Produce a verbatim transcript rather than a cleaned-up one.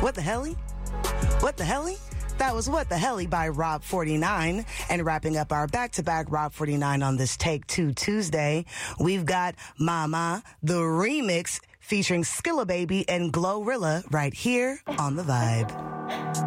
What the helly? What the helly? That was What the Helly by Rob forty-nine. And wrapping up our back-to-back Rob forty-nine on this Take Two Tuesday, we've got Mama, the remix featuring Skilla Baby and Glorilla right here on The Vibe.